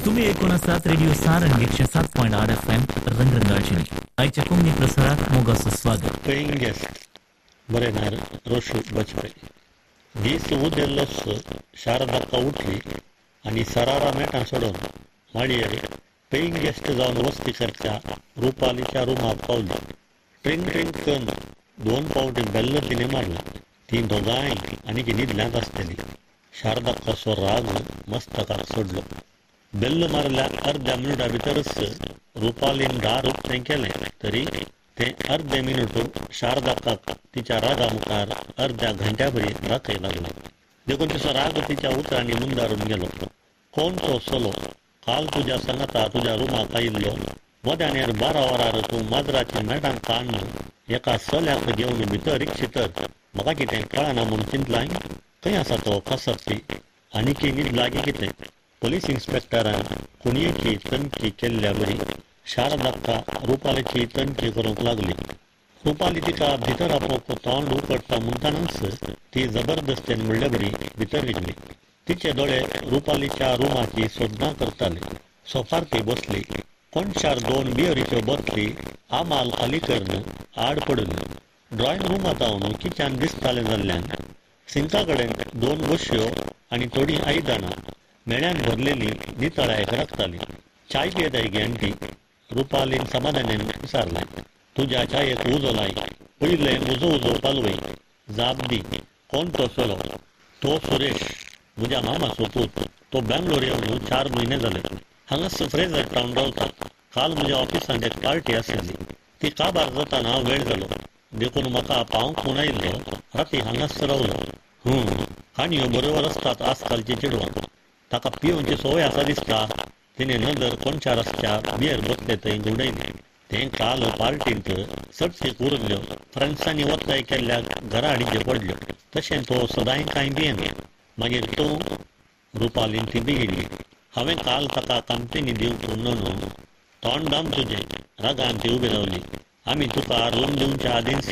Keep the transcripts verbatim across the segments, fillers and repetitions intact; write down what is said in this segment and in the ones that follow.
तुम्ही ऐकून आसात रेडिओ सारंग एकशे सात पॉयंट आठ एफ एम रंगरंगाची आयच्या कोंकणी प्रसारात मोगाचं स्वागत. पेईंग गेस्ट बरेनार रोशू बचपे दीस उदेल्लोस शारदाक्का उठली आणि सरारा मेटां सोडून माडयेर पेईंग गेस्ट जावन वस्ती करच्या रुपालीच्या रुमाक पावली. ट्रिंग ट्रिंग करून दोन पावटी बेल्ल तिने मारला. ती दोगांय आनी न्हिदल्यांत आसलेली. शारदाक्काचो राग मस्तकाक सोडलो. बेल्ल मारल्या अर्ध्या मिनटा भितरच रुपालीन दार उक्तें केलें तरी तें अर्धे मिनूट शारदाक्काक तिच्या रागा मुखार अर्ध्या घंट्याभरी दाखय लागलो. देखून तिचो राग तिच्या उतरांनी मुंदारून गेलो. कोण तो सोलो? काल तुज्या सांगाता तुज्या रुमाक आयिल्लो. मोद्यानेर बारा वरार तूं माजराच्या मेटांत काडून एका सोल्याक घेवन भितर रिक्षितर म्हाका कितें कळना म्हूण चिंतलाय. खंय आसा तो कसरती आनीक न्हीद लागी कितें? पुलीस इन्स्पेक्टरान कुणयेची तनकी केल्ल्या बरी शारदाक्का रुपालीची तनकी करूंक लागली. रुपाली तिका भितर आपोवप तोंड उकडटा म्हणटानच ती जबरदस्तीन म्हणले बरी भितर गेली. तिचे दोळे रुपालीच्या रुमाची सोदना करताले. सोफार ती बसली. कोणशार दोन बियरीच्यो बोतली आमाल खाली करून आड पडली. ड्रॉइंग रूमात जावन किचन दिसतालें जाल्ल्यान सिंका कडेन दोन बश्यो आनी थोडीं आयदनां मेळ्यान भरलेली नितळायक राखताली. चाय पियेत गे आंटी? रुपालीन समाधानान विचारलें. तुज्या चायेक उजो लाय. पयलें उजो उजो पालवय. जाप दी. कोण तो सोलो? तो सुरेश, म्हज्या मामाचो पूत. तो बेंगलोर येवन चार म्हयने जाले. हांगाच फ्रेजर टावन रावता. काल म्हज्या ऑफिसांत एक पार्टी आशिल्ली. ती काबार जाताना वेळ जालो. देखून म्हाका पावूंक म्हूण आयिल्लो. राती हांगाच रावलो. हूं काणयो बरोबर आसतात आजकालची चेडवां. ताका पिवोवची संवय आसा दिसता. तिणें नदर कोणच्या रस्त्या बियर बसले थंय गुंडयली. तें काल पार्टींत सटसीक उरल्यो फ्रेंड्सांनी वताय केल्ल्या घरा हाडीचे पडल्यो. तशें तो सदांय कांय पियेना. मागीर तूं? रुपालीन ती बिगिडली. हांवें काल ताका कंपनी दिवंक न्हू न्हू. तोंड दाम तुजें. रागान ती उबी रावली. आमी तुका रूम दिवच्या आदींच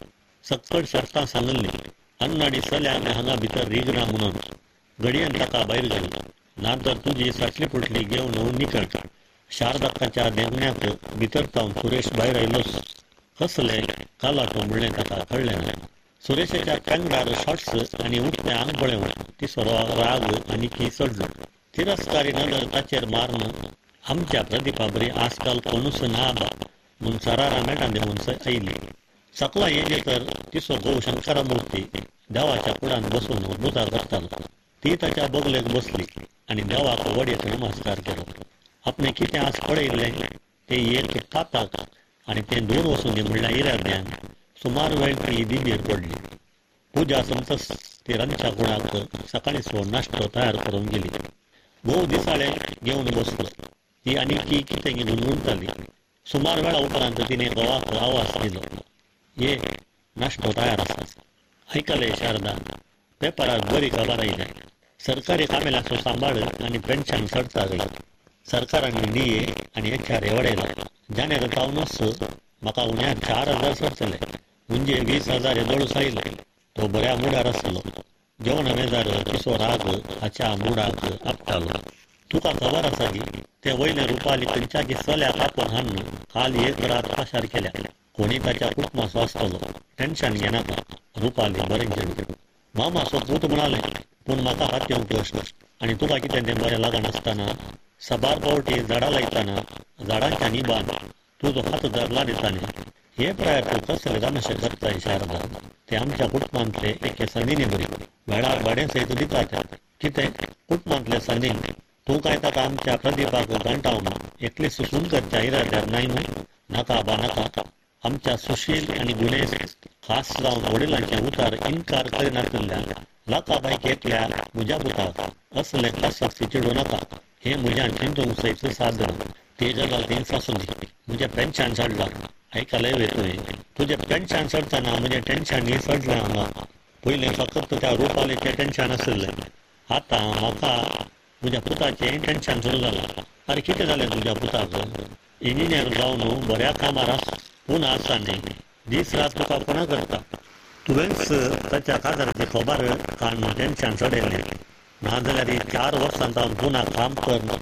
सक्कड शर्तां सांगल्ली. अन्नाडी चल्यांक हांगा भितर रिगना म्हणून. घडयेन ताका भायर घाली. नातर तुजी साटली फुटली घेवन निकळ. शारदाक्काच्या देंगण्याक भितर तावन सुरेश भायर आयलोच. कसले कालाटो म्हणलें ताका कळलें ना. सुरेशाच्या कांगार शॉर्ट्स आनी उठतें आंग पळोवन तिचो राग आनीक चडलो. तिरस्कारी नदर ताचेर मारून आमच्या प्रदीपा बरी आजकाल कोणूच ना बा म्हूण सरारा मेटां देंवन आयली. सकला येयले तर तिचो घोव शंकरामुर्ती देवाच्या कुडांत बसून उद्बुतां करतालो. ती ताच्या बोगलेक बसली आनी देवाक वडयेक नमस्कार केलो. आपणें कितें आज पळयल्लें तें एक ताताक आनी तें दूर वचून म्हणल्यार इराद्यान सुमार वेळ ती दिबेर पडली. पुजा संतस ती रांदच्या कुडाक सकाळीचो नाश्तो तयार करून गेली. घोव दिसाळें घेवन बसलो. ती आनीक कितें गुणगुणताली. सुमार वेळा उपरांत तिणें घोवाक आवाज दिलो. ये नाश्तो तयार आसा. आयकले शारदा? पेपराक बरी खबर आयल्या. सरकारी कामेलाचो सांबाळ आनी पेन्शन चडटा गई. सरकारान डीए आनी एच आर ए वाडयला. जानेर पावनच म्हाका उण्यार चार हजार सरतले. म्हणजे वीस हजार येदोळूच आयले. तो बऱ्या मुडार आसलो. जेवण मेजार तिचो राग हाच्या मुडाक आपटालो. तुका खबर आसा गी ते वयले रुपाली खंयच्याची चल्याक आपोवन हाडून काल एक रात पाशार केल्या. कोणी ताच्या कुटुंबाचो आसतलो. टेन्शन घेनाका. रुपाली बरें चेडूं. मामाचो पूत म्हणालें पूण म्हाका हात येवंक कश्ट. आनी तुका कितें तें बरें लागनासतना सबार पावटी झाडां लायतना झाडांच्या निबान तुजो हात धरला दिताले. हे प्रायर तूं कसले तमाशे करताय शारदा? ते आमच्या कुटुंबांतले एके संदीने बरी वेळार भाडें सयत दितात. कितें कुटुंबांतले संदीन? तूं काय ताका आमच्या प्रदीपाक घंटावन एकली सुसून करच्या इराद्यार नाय न्हू? नाका बा नाका. आमच्या सुशील आनी गुणेश खास जावन वडिलांचे उतार इन्कार करिनासल्या लाकाबाईक एकल्या म्हज्या पुताक असले खासाक चिडू नाका. हे म्हज्यान चिंतूंक सयत साद ना. ते गजाल तें सासून दी. म्हजें पेन्शन चडलां. आयकलें वे तुवें? तुजें पेन्शन चडतना म्हजें टेन्शन चडलें हांगा. पयलें फकत त्या रुपालीचें टेन्शन आसलें. आतां म्हाका म्हज्या पुताचें टेन्शन सुरू जालां. अरे कितें जालें तुज्या पुताक? इंजिनियर जावन बऱ्या कामार आस पूण आसा न्ही. दीस रात तुका कोणा करता. तुवेंच ताच्या काजाराची खबर काडून टेन्शन चडयलें. नाजाल्यार चार वर्सांत हांव पुना काम कर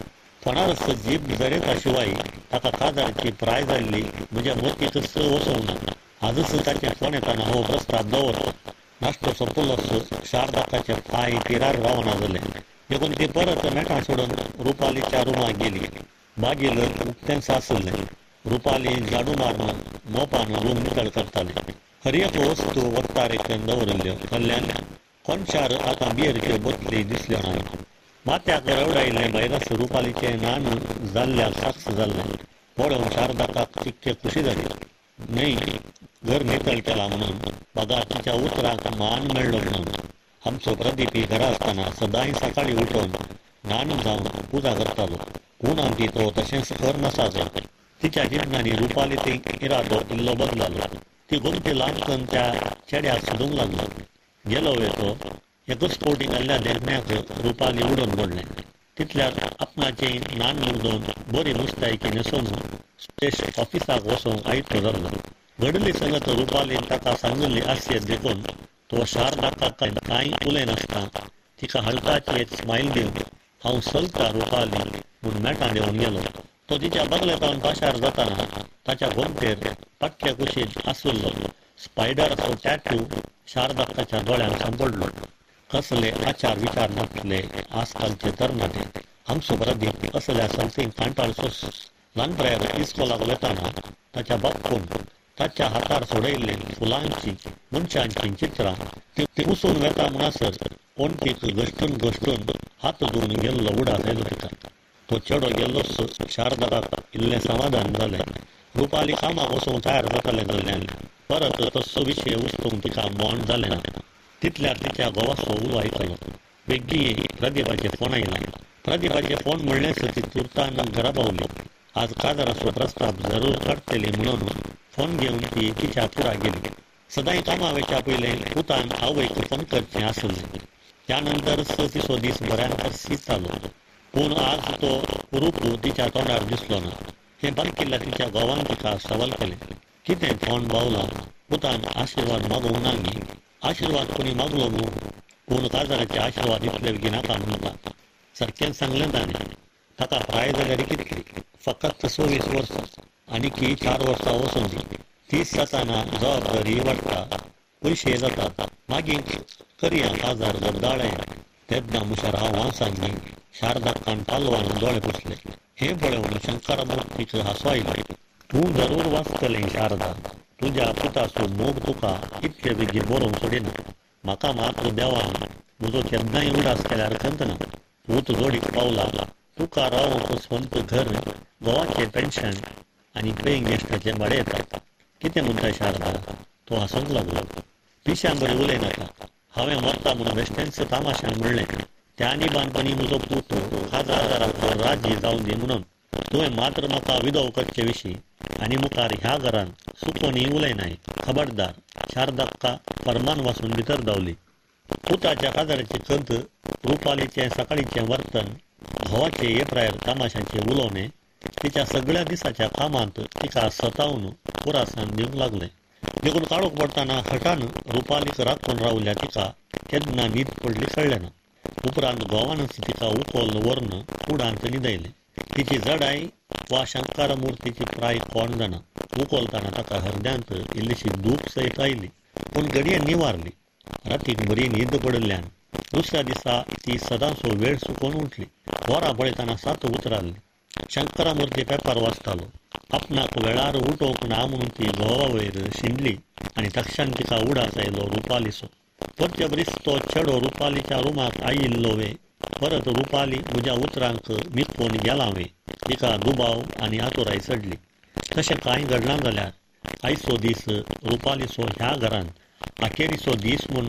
फणारस जीप जरेता शिवाय ताका काजारची प्राय जाल्ली म्हज्या मतीकच वसोंक ना. आजच ताचे फोन येताना हो प्रस्ताव दवरलो. नाश्तो सोंपलोच शारदाकाचे पांय पिरार रावना जाले. देखून ती परत मेठां सोडून रुपालीच्या रुमाक गेली. बागील उक्तेंच आसलें. रुपाली झाडू मारून मोपान रूम नितळ करताली. हर एक वस्तू वखदारेकन दवरिल्ल्यो. कडल्यान कोणशार आतां बियरच्यो बोतली दिसल्यो ना. माथ्याक रवडायिल्लें भायरस रुपालीचें नान जाल्ल्याक साक्ष जाल्लें पळोवन शारदाकाक तितके खुशी जाली. न्हय, घर नितळ केला म्हणून, बगार तिच्या उतराक मान मेळ्ळो म्हणून. आमचो प्रदीपी घरा आसतना सदांय सकाळीं उठोवन न्हाण जावन पुजा करतालो. पूण आमची तो तशेंच करनासाचो. तिच्या जिवनांनी रुपाली ते इरादो इल्लो बदलालो. ती गोमटी लांबकन त्या चेड्याक सोदूंक लागलो. गेलो वेतो एकच फावटी गेल्ल्या देगण्याक रुपाली उडोवन पडलें. तितल्यार आपणाचें न्हाण मुगदोवन बरी मुस्तायकी न्हेसोवन स्टेशन ऑफिसाक वचोंक आयिल्लो जाल्लो. घडली संगत रुपालीन ताका सांगिल्ली आसयेत देखून तो शारदाकाक कांय उलयनासतना तिका हलकाची एक स्मायल दिवन हांव चलतां रुपाली म्हूण मेठां देंवन गेलो. तो तिच्या बगलेतावन पाशार जाताना ताच्या गोमटेर पक्क्या कुशीत आसुल्लो स्पायडराचो टॅटू शारदाकाच्या दोळ्यांक सांपडलो. कसले आचार विचार नासले आजकालचे तरणाटे. आमचो प्रदीप असल्या चलतेक कांटाळचो. ल्हानपणांत इस्कोलाक वताना ताच्या बापून ताच्या हातार सोडयिल्लीं फुलांची मनशांची चित्रां ती पुसून वेता म्हणसर पोंटीक घश्टून घश्टून हात धुवन गेल्लो उडास आयलो तिका. तो चेडो गेल्लोच शारदाकाक इल्लें समाधान जालें. रुपाली कामाक वचूंक तयार जातालें जाल्ल्यान परत तस्सो विशय उस्तूंक तिका मोन जालें ना. तितल्यार तिच्या घोवाचो उलो आयकलो. बेगीन प्रदीपाचे फोन आयला. प्रदीपाचे फोन म्हणलेंच ती तुर्तान घरा पावली. आज काजाराचो प्रस्ताव जरूर काडटली म्हणून फोन घेवन ती तिच्या फुडा गेली. सदांय कामा वयच्या पयलें पुतान आवयक फोन करचें आसलें. त्यानंतरच तिचो दीस बऱ्यान सीत जालो. पूण आज तो रूप तिच्या तोंडार दिसलो ना. हें बारकिल्ल्या तिच्या घोवान तिका सवाल केलें. कितें फोन बावला? पुतान आशिर्वाद मागूंक ना न्ही. आशिर्वाद कोणी मागलो न्हू, पूण काजाराचे आशिर्वाद इतले बेगीन नाका म्हणटा. सारकें सांगलें ताणें. ताका प्राय जाल्यार कितली? फकत सव्वीस वर्सां. आनी की चार वर्सां वचून दी. तीस जाताना जबाबदारी वाडटा, पयशे जातात. मागीर करया काजार गड्डाळे. तेन्ना मुशार हांव वांसांनी शारदाकान पालवान दोळे पुसले. हें पळोवन शंकरमुर्तीक हांसो आयलें. तूं जरूर वाचतलें शारदा. तुज्या पुताचो मोग तुका इतले बेगीन बरोवंक सोडिना. म्हाका मात्र देवान म्हजो केन्नाय उडास केल्यार खंत ना. पूत जोडीक पावला. तुका रावंक स्वंत घर, घोवाचें पेन्शन आनी पेईंग गेस्टाचें भाडें येता. कितें म्हणटा शारदा? तो हांसोंक लागलो. पिश्यां बरें उलयनाका. हांवें मरता म्हूण बेश्टेंच तामाशान म्हणलें. त्या निबाणपणी म्हजो पूत काजाराचो राजी जावं दी म्हणून. तुवें मात्र म्हाका विदो करचे विशीं आनी मुखार ह्या घरान सुकोनी उलयनाय. खबरदार. शारदाक्का फर्मान वाचून भितर धांवली. पुताच्या काजाराची खंत, रुपालीचें सकाळीचें वर्तन, घोवाचे येप्रायर तामाशाचे उलोवणे तिच्या सगळ्या दिसाच्या कामांत तिका सतावन पुरासान दिवंक लागलें. देखून काळोख पडटाना हठान रुपालीक राखून रावल्या तिका केन्ना न्हीद पडली कळ्ळें ना. उपरांत घोवानच तिका उखोल व्हरून कुडांत न्हिदयलें. तिची जडाय वा शंकरमुर्तीची प्राय कोण जाणा. उखोलताना ताका हृदयांत इल्लीशी दूख सयत आयली, पूण घडये निवारली. रातीक बरी न्हीद पडल्यान दुसऱ्या दिसा ती सदांचो वेळ चुकोवन उठली. वरां पळयताना सात उतराल्ली. शंकरमुर्ती पेपर वाचतालो. आपणाक वेळार उठोवंक ना म्हणून ती घोवा वयर शिंडली आनी तक्षान तिका उडास आयलो रुपालीचो. परचे बरीच तो चेडो रुपालीच्या रुमाक आयिल्लो वे. परत रुपाली म्हज्या उतरांक मितपून गेला वे. तिका दुबाव आनी आतुराय चडली. तशें कांय घडलां जाल्यार आयचो दीस रुपालीचो ह्या घरान अखेरीचो दीस म्हूण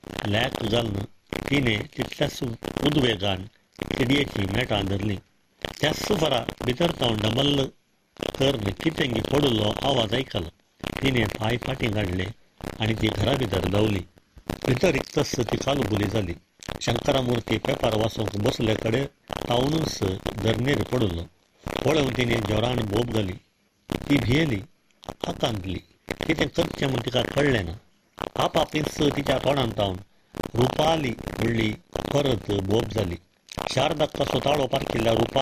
लॅक जावन तिणें तितल्याच उद्वेगान चिडयेची मेटां धरलीं. त्याच सुफरा भितर जावन डमल्ल करून कितेंगी पडलो आवाज आयकलो. तिणें पांय फाटीं काडले आनी ती घरा भितर धांवली. भितर इतकच ती कालुबुली जाली. शंकरमुर्ती पेपर वाचूंक बसले कडेन तावनूच धरणेर पडलो. पळोवन तिणें जोरान बोब घाली. ती भियेली, आकांतली. कितें करचें म्हूण तिका कळ्ळें ना. आपापीच तिच्या तोंडान तावन रुपाली म्हणली. परत बोब जाली. शारदाक कसो ताळो पारकिल्ल्या रुपालीक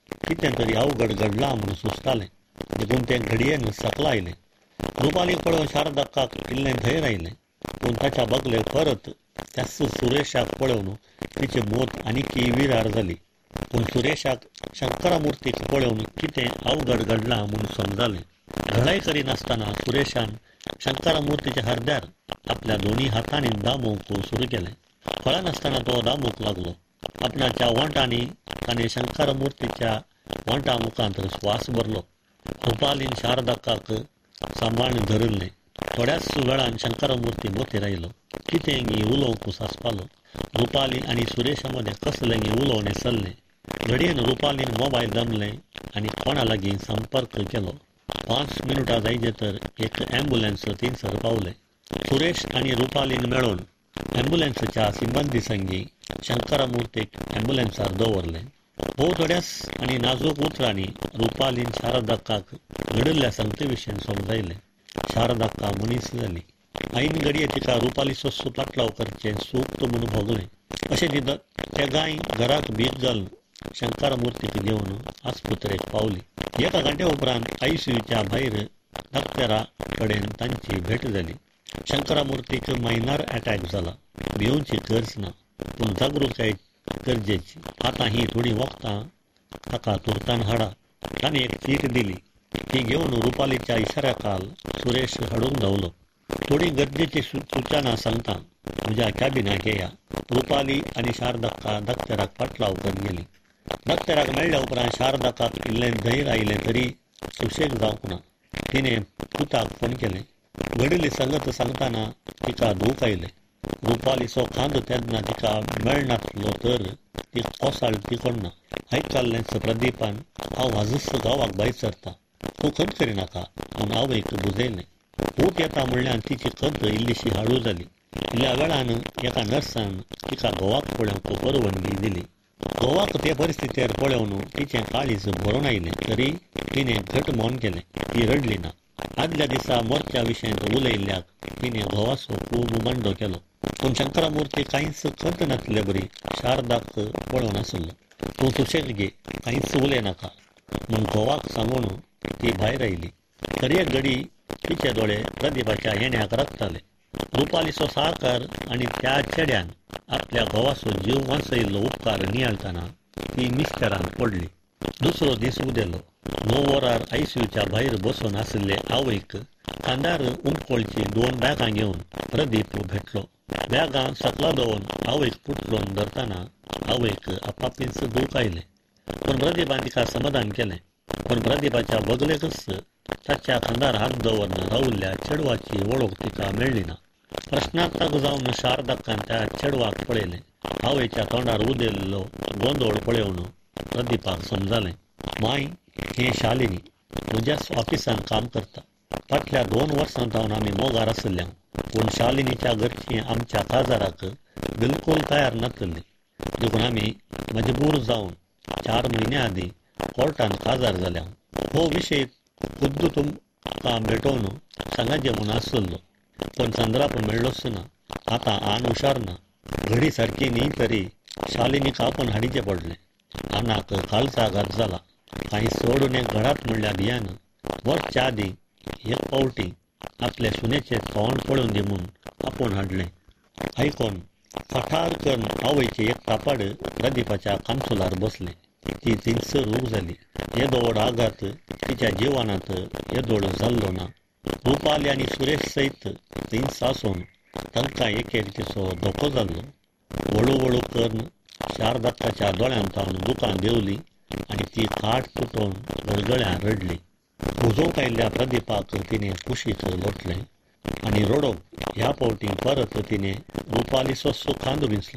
कितें तरी अवघड घडलां म्हणून सुचतालें. देखून तें घडयेन सकला आयलें. रुपालीक पळोवन शारदाक्काक इल्लें धैर्य आयलें. पूण ताच्या बगले परत त्याच सुरेशाक पळोवन तिची मोत आनीकय विरार जाली. पूण सुरेशाक शंकरामुर्तीक पळोवन कितें अवघड घडलां म्हणून समजलें. घडाय करिनासतना सुरेशान शंकरामुर्तीच्या हरद्यार आपल्या दोनी हातांनी दामूंक सुरू केलें. कळनासतना तो दामूंक लागलो. आपणाच्या वंटांनी ताणें शंकरामुर्तीच्या वंटा मुखांत स्वास भरलो. रुपालीन शारदाक्काक सांबाळून धरिल्लें. थोड्याच वेळान शंकरामुर्ती मोतीर आयलो. कितेंय उलोवंक सासपालो. रुपाली आनी सुरेशा मदें कसलेंय उलोवणें चल्लें. घडयेन रुपालीन मोबायल जमलें आनी कोणा लागीं संपर्क केलो. पांच मिनटां जायचे तर एक ॲम्ब्युलन्स थंयसर पावलें. सुरेश आनी रुपालीन मेळून ॲम्ब्युलन्सच्या सिंबंदी संगी शंकरामुर्तीक ॲम्ब्युलन्सार दवरलें. भोव थोड्याच आनी नाजूक उतरांनी रुपालीन शारदाक्काक घडिल्ल्या संगती विशीं समजयलें. शारदाक्का मनीस जाली. आईन घडये तिका रुपालीचो सुपाटलाव करचें सूक्त म्हूण भोगलें. अशें दिदत तेगाय घराक भीक घालून शंकरामुर्तीक घेवन आस्पत्रेक पावली. एका घंटे उपरांत आयसीयूच्या भायर डॉक्टरा कडेन तांची भेट जाली. शंकरामुर्तीक मायनर अटॅक जाला. भिवूंची गरज ना, पूण जागृताय गरजेची. आतां ही थोडी वखदां ताका तुर्तान हाडा. ताणें एक चीट दिली. ती घेवन रुपालीच्या इशाऱ्याखाल सुरेश हाडूंक धांवलो. थोडी गरजेची सुचना सांगता म्हज्या कॅबिनाक येया. रुपाली आनी शारदाक्का डॉक्टराक फाटलाव करत गेली. डॉक्टराक मेळ्ळ्या उपरांत शारदाक्काक इल्लें धैर्य आयलें तरी सुशेग जावंक ना. तिणें पुताक फोन केलें. घडिल्ली संगत सांगतना तिका दूख आयलें. रुपालीचो खांद तेन्ना तिका मेळनासलो तर ती कोसाळटी कोणना. आयकल्लेंच प्रदीपान हांव आजूच गांवाक भायर सरता. तूं खंत करिनाका म्हूण आवयक बुजयलें. ऊट येता म्हणल्यार तिची खंत इल्लीशी हाळू जाली. इल्ल्या वेळान एका नर्सान तिका घोवाक पळोवंक परवानगी दिली. घोवाक ते परिस्थितीर पळोवन तिचें काळीज भरून आयलें तरी तिणें घट मौन केलें. ती रडली ना. आदल्या दिसा मोर्च्या विशयंत उलयल्ल्याक तिणें घोवाचो खूब मंडो केलो. पूण शंकरामुर्ती कांयच खंत नासले बरी शारदाक पळोवन आसलो. तूं सुशेग घे, कांयच उलय नाका म्हूण घोवाक सांगून ती भायर आयली. तरी एक घडी तिचे दोळे प्रदीपाच्या येण्याक रगताले. रुपालीचो साकार आनी त्या चेड्यान आपल्या घोवाचो जीव वाचयल्लो उपकार नियाळतना ती मिस्टरान पडली. दुसरो दीस उदेलो. णव वरार आयसीयूच्या भायर बसून आशिल्ले आवयक खांदार उमकोळची दोन बॅगां घेवन प्रदीप भेटलो. बॅगां सकला दवरून आवयक पुटलोवन धरतना आवयक आपापीच दूख आयलें. पूण प्रदीपान तिका समाधान केलें. पूण प्रदीपाच्या बगलेकच ताच्या खांदार हात दवरना रावल्ल्या चेडवाची वळख तिका मेळ्ळी ना. प्रश्नार्थक जावन शारदाक्कान त्या चेडवाक पळयलें. आवयच्या तोंडार उदेल्लो गोंदोळ पळोवन प्रदीपाक समजलें. माय, हें शालिनी म्हज्याच ऑफिसान काम करता. फाटल्या दोन वर्सां जावन आमी मोगार आशिल्ल्या. पूण शालिनीच्या घरचीं आमच्या काजाराक बिलकूल तयार नासलीं. देखून आमी मजबूर जावन चार म्हयन्या आदीं कोर्टान काजार जाल्या. हो विशय खुद्द तुमकां भेटोवन सांगाचे म्हूण आसलो. पण चंद्राप मेळ्ळोच ना. आतां आन हुशार ना. घडी सारकी न्ही तरी शालिनीक आपण हाडीचें पडलें. आनाक खालचा घात जाला. कांय सोडून एक घरात म्हणल्यार भियान वचच्या आदीं एक पावटी आपले सुनेचें तोंड पळोवन दी म्हूण आपूण हाडलें. आयकोन फटार करून आवयचें एक तापाड प्रदीपाच्या कांसुलार बसलें. ती थिंगसर उब जाली. येदोड आघात तिच्या जिवानांत येदोड जाल्लो ना. रुपाली आनी सुरेश सयत थिंच आसून तांकां एक एकटेचो धोको जाल्लो. वळू वळू करून शारदाक्काच्या दोळ्यांत तावन दुकान देंवली आनी ती खाट तुटोवन गळगळ्यान रडली. उजोवंक आयिल्ल्या प्रदीपाक तिणें कुशीक लोटलें आनी रडोवंक ह्या फावटी परत तिणें रुपालीचो सुखांत विंचलो.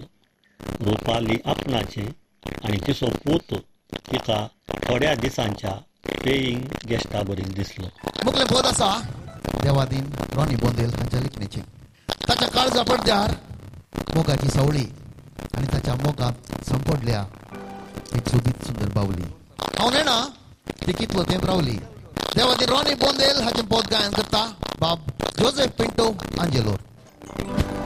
रुपाली आपणाचें आनी तिचो पूत तिका थोड्या दिसांच्या पेईंग गेस्टा बरी दिसलो. मुखलें बोध आसा देवादीन रॉनी बोंदेल हांच्या लिखणेचें. ताच्या काळजा पडद्यार मोगाची सवळी आनी ताच्या मोगाक संपडल्या एक सोबीत सुंदर बावली. हांव नेणा ती कितलो तेंप रावली. देवादीन रॉनी बोंदेल हाचें पोत गायन करता बाब जोसेफ पिंटो आंजेलोर.